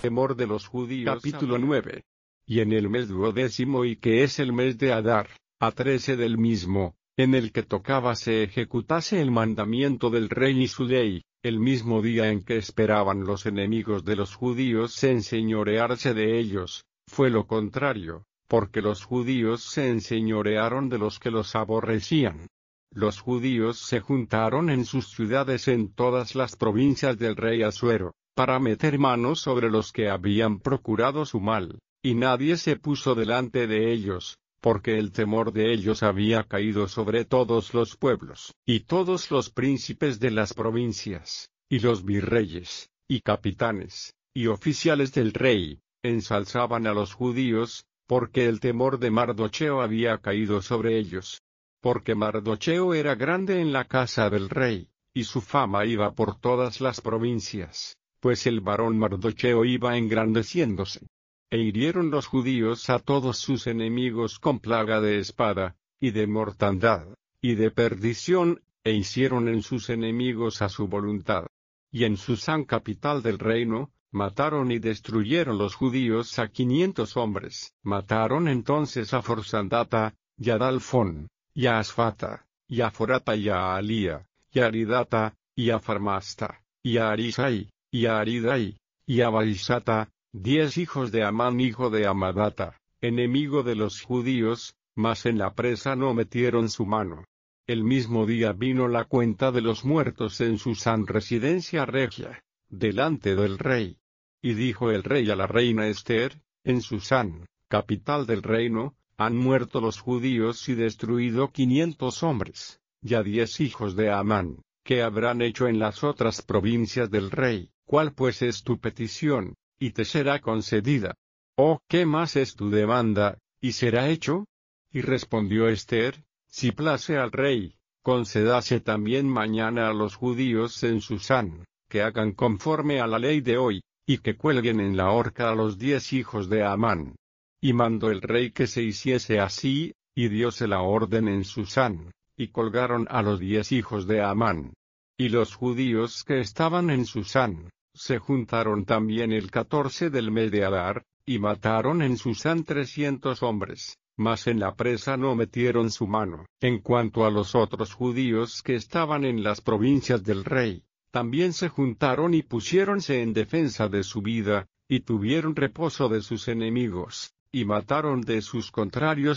temor de los judíos. Capítulo 9. Y en el mes 12, y que es el mes de Adar, a 13 del mismo, en el que tocaba se ejecutase el mandamiento del rey y su ley, el mismo día en que esperaban los enemigos de los judíos se enseñorearse de ellos, fue lo contrario, porque los judíos se enseñorearon de los que los aborrecían. Los judíos se juntaron en sus ciudades en todas las provincias del rey Asuero, para meter mano sobre los que habían procurado su mal, y nadie se puso delante de ellos, porque el temor de ellos había caído sobre todos los pueblos, y todos los príncipes de las provincias, y los virreyes, y capitanes, y oficiales del rey, ensalzaban a los judíos, porque el temor de Mardocheo había caído sobre ellos. Porque Mardocheo era grande en la casa del rey, y su fama iba por todas las provincias, pues el varón Mardocheo iba engrandeciéndose. E hirieron los judíos a todos sus enemigos con plaga de espada, y de mortandad, y de perdición, e hicieron en sus enemigos a su voluntad. Y en Susán capital del reino, mataron y destruyeron los judíos a 500 hombres. Mataron entonces a Forsandata, y a Dalfón, y a Asfata, y a Forata y a Alía, y a Aridata, y a Farmasta, y a Arisai, y a Aridai, y a Baisata, 10 hijos de Amán hijo de Amadata, enemigo de los judíos, mas en la presa no metieron su mano. El mismo día vino la cuenta de los muertos en Susán residencia regia, delante del rey. Y dijo el rey a la reina Ester, en Susán, capital del reino, han muerto los judíos y destruido 500 hombres, y a 10 hijos de Amán, ¿qué habrán hecho en las otras provincias del rey? ¿Cuál pues es tu petición? Y te será concedida. ¿Oh, qué más es tu demanda, y será hecho? Y respondió Ester, si place al rey, concédase también mañana a los judíos en Susán, que hagan conforme a la ley de hoy, y que cuelguen en la horca a los 10 hijos de Amán. Y mandó el rey que se hiciese así, y dióse la orden en Susán, y colgaron a los 10 hijos de Amán. Y los judíos que estaban en Susán, se juntaron también el 14 del mes de Adar, y mataron en Susán 300 hombres, mas en la presa no metieron su mano. En cuanto a los otros judíos que estaban en las provincias del rey, también se juntaron y pusiéronse en defensa de su vida, y tuvieron reposo de sus enemigos, y mataron de sus contrarios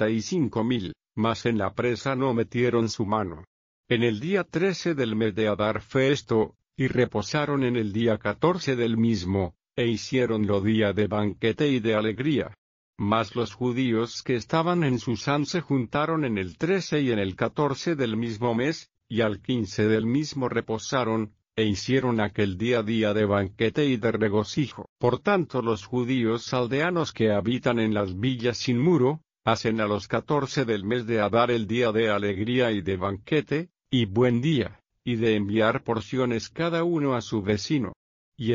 75,000, mas en la presa no metieron su mano. En el día 13 del mes de Adar fue esto, y reposaron en el día 14 del mismo, e hicieronlo día de banquete y de alegría. Mas los judíos que estaban en Susán se juntaron en el 13 y en el 14 del mismo mes, y al 15 del mismo reposaron, e hicieron aquel día de banquete y de regocijo. Por tanto los judíos aldeanos que habitan en las villas sin muro, hacen a los 14 del mes de Adar el día de alegría y de banquete, y buen día, y de enviar porciones cada uno a su vecino.